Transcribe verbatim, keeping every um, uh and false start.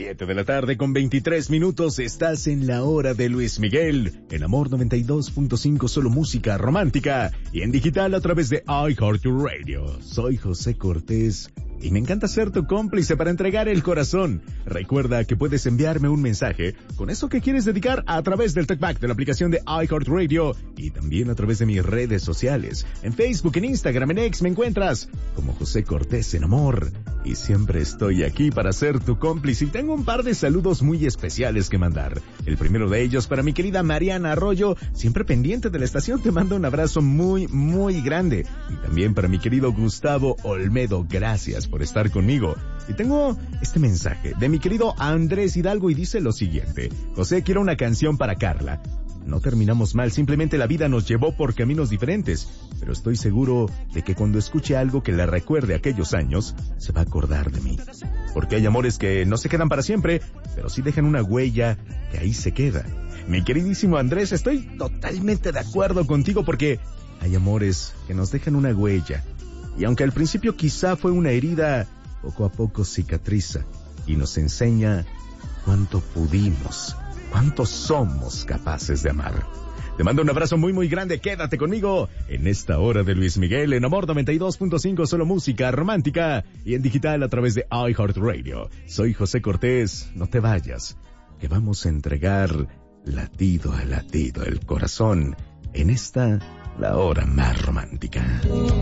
siete de la tarde con veintitrés minutos, estás en la hora de Luis Miguel, en Amor noventa y dos punto cinco, solo música romántica, y en digital a través de iHeartRadio. Soy José Cortés, y me encanta ser tu cómplice para entregar el corazón. Recuerda que puedes enviarme un mensaje con eso que quieres dedicar a través del TalkBack de la aplicación de iHeartRadio y también a través de mis redes sociales. En Facebook, en Instagram, en X me encuentras como José Cortés en Amor. Y siempre estoy aquí para ser tu cómplice y tengo un par de saludos muy especiales que mandar. El primero de ellos para mi querida Mariana Arroyo, siempre pendiente de la estación, te mando un abrazo muy, muy grande. Y también para mi querido Gustavo Olmedo, gracias por estar conmigo. Y tengo este mensaje de mi querido Andrés Hidalgo y dice lo siguiente: José, quiero una canción para Carla. No terminamos mal, simplemente la vida nos llevó por caminos diferentes, pero estoy seguro de que cuando escuche algo que le recuerde aquellos años, se va a acordar de mí. Porque hay amores que no se quedan para siempre, pero sí dejan una huella que ahí se queda. Mi queridísimo Andrés, estoy totalmente de acuerdo contigo porque hay amores que nos dejan una huella. Y aunque al principio quizá fue una herida, poco a poco cicatriza y nos enseña cuánto pudimos, cuánto somos capaces de amar. Te mando un abrazo muy muy grande, quédate conmigo en esta hora de Luis Miguel en Amor noventa y dos punto cinco, solo música romántica y en digital a través de iHeartRadio. Soy José Cortés, no te vayas, que vamos a entregar latido a latido el corazón en esta, la hora más romántica.